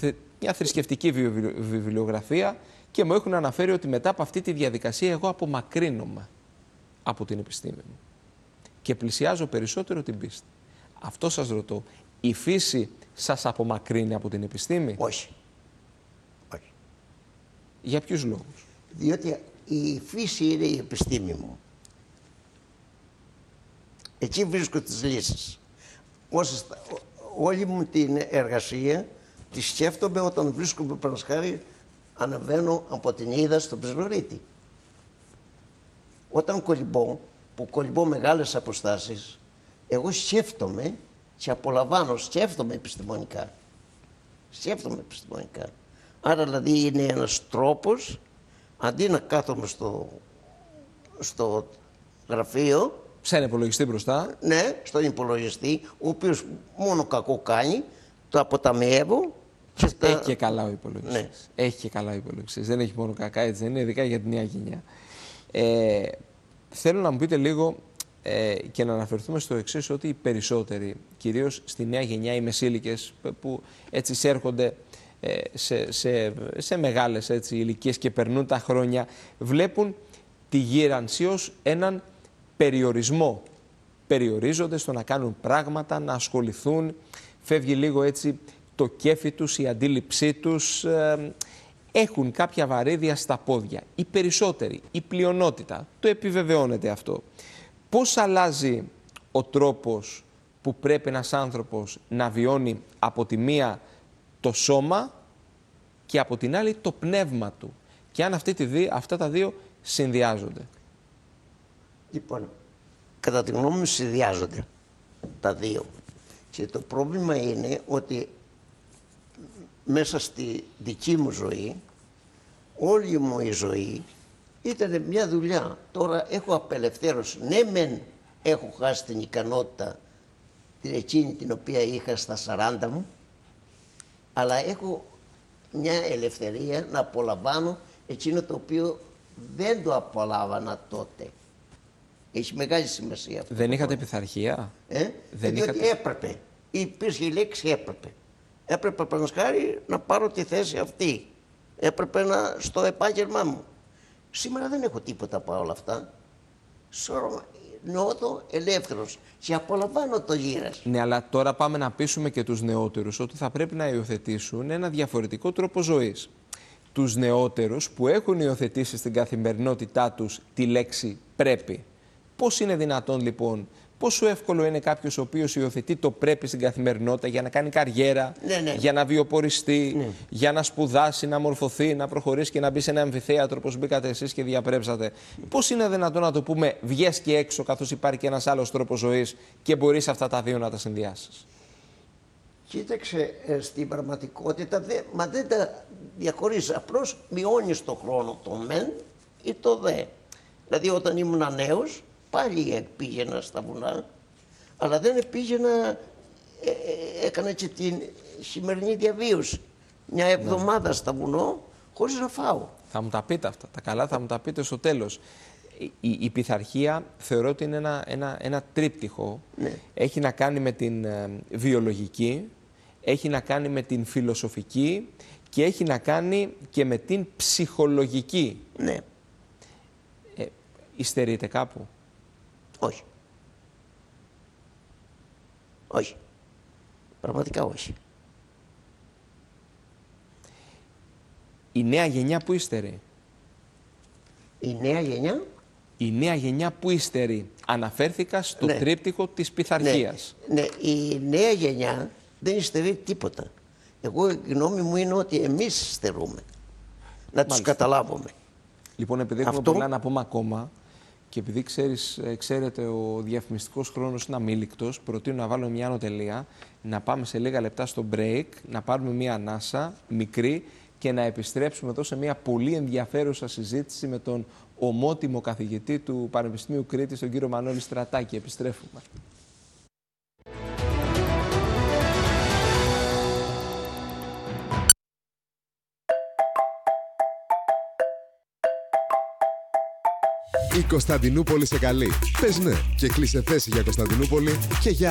μια θρησκευτική βιβλιογραφία και μου έχουν αναφέρει ότι μετά από αυτή τη διαδικασία εγώ απομακρύνομαι από την επιστήμη μου και πλησιάζω περισσότερο την πίστη. Αυτό σας ρωτώ, η φύση σας απομακρύνει από την επιστήμη? Όχι. Όχι. Για ποιους λόγους? Διότι η φύση είναι η επιστήμη μου. Εκεί βρίσκω τις λύσεις. Όλη μου την εργασία τη σκέφτομαι όταν βρίσκομαι, παραδείγματος χάρη, αναβαίνω από την Ίδα στον Ψιλορίτη. Όταν κολυμπώ μεγάλες αποστάσεις, εγώ σκέφτομαι και απολαμβάνω, σκέφτομαι επιστημονικά. Άρα δηλαδή είναι ένας τρόπος, αντί να κάθομαι στο γραφείο, σε ένα υπολογιστή μπροστά. Ναι, στον υπολογιστή, ο οποίος μόνο κακό κάνει, το αποταμιεύω. Έχει και καλά ο υπολογιστής. Ναι. Έχει και καλά ο υπολογιστής. Δεν έχει μόνο κακά, έτσι δεν είναι, ειδικά για τη νέα γενιά. Θέλω να μου πείτε λίγο και να αναφερθούμε στο εξής, ότι οι περισσότεροι, κυρίως στη νέα γενιά, οι μεσήλικες που έτσι εισέρχονται σε μεγάλες ηλικίες και περνούν τα χρόνια, βλέπουν τη γύρανση ως έναν περιορισμό. Περιορίζονται στο να κάνουν πράγματα, να ασχοληθούν, φεύγει λίγο έτσι το κέφι τους, η αντίληψή τους, έχουν κάποια βαρύδια στα πόδια. Οι περισσότεροι, η πλειονότητα, το επιβεβαιώνεται αυτό. Πώς αλλάζει ο τρόπος που πρέπει ένας άνθρωπος να βιώνει από τη μία το σώμα και από την άλλη το πνεύμα του, και αν αυτά τα δύο συνδυάζονται? Λοιπόν, κατά τη γνώμη μου συνδυάζονται τα δύο. Και το πρόβλημα είναι ότι μέσα στη δική μου ζωή, όλη μου η ζωή ήταν μια δουλειά. Τώρα έχω απελευθέρωση. Ναι, μεν έχω χάσει την ικανότητα εκείνη την οποία είχα στα 40 μου, αλλά έχω μια ελευθερία να απολαμβάνω εκείνο το οποίο δεν το απολάβανα τότε. Έχει μεγάλη σημασία αυτό. Δεν είχατε πειθαρχία? Διότι έπρεπε. Υπήρχε η λέξη έπρεπε. Έπρεπε, παραδείγματος χάρη, να πάρω τη θέση αυτή. Έπρεπε στο επάγγελμά μου. Σήμερα δεν έχω τίποτα από όλα αυτά. Νιώθω ελεύθερος και απολαμβάνω το γύρας. Ναι, αλλά τώρα πάμε να πείσουμε και τους νεότερους ότι θα πρέπει να υιοθετήσουν ένα διαφορετικό τρόπο ζωής. Τους νεότερους που έχουν υιοθετήσει στην καθημερινότητά τους τη λέξη πρέπει. Πώς είναι δυνατόν λοιπόν, πόσο εύκολο είναι κάποιος ο οποίος υιοθετεί το πρέπει στην καθημερινότητα για να κάνει καριέρα, για να βιοποριστεί, για να σπουδάσει, να μορφωθεί, να προχωρήσει και να μπει σε ένα αμφιθέατρο όπως μπήκατε εσείς και διαπρέψατε? Πώς είναι δυνατόν να το πούμε βγες και έξω, καθώς υπάρχει και ένας άλλος τρόπος ζωής και μπορείς αυτά τα δύο να τα συνδυάσεις? Κοίταξε, στην πραγματικότητα δεν τα διαχωρίζεις. Απλώς μειώνεις το χρόνο το μεν ή το δε. Δηλαδή όταν ήμουν νέος, πάλι πήγαινα στα βουνά, αλλά δεν πήγαινα, έκανα και την σημερινή διαβίωση. Μια εβδομάδα στα βουνό χωρίς να φάω. Θα μου τα πείτε αυτά, τα καλά θα μου τα πείτε στο τέλος. Η πειθαρχία θεωρώ ότι είναι ένα τρίπτυχο. Ναι. Έχει να κάνει με την βιολογική, έχει να κάνει με την φιλοσοφική και έχει να κάνει και με την ψυχολογική. Ναι. Υστερείτε κάπου? Όχι. Όχι. Πραγματικά όχι. Η νέα γενιά που υστερεί? Η νέα γενιά? Η νέα γενιά που υστερεί? Αναφέρθηκα στο τρίπτυχο της πειθαρχίας. Ναι, η νέα γενιά δεν υστερεί τίποτα. Εγώ η γνώμη μου είναι ότι εμείς υστερούμε. Να τους καταλάβουμε. Λοιπόν, επειδή έχουμε πολλά να πούμε ακόμα και επειδή ξέρετε ο διαφημιστικός χρόνος είναι αμήλικτος, προτείνω να βάλουμε μια ανωτελεία, να πάμε σε λίγα λεπτά στο break, να πάρουμε μια ανάσα μικρή και να επιστρέψουμε εδώ σε μια πολύ ενδιαφέρουσα συζήτηση με τον ομότιμο καθηγητή του Πανεπιστημίου Κρήτης, τον κύριο Μανώλη Στρατάκη. Επιστρέφουμε. Η Κωνσταντινούπολη σε καλεί. Πες ναι και κλείσε θέση για Κωνσταντινούπολη και για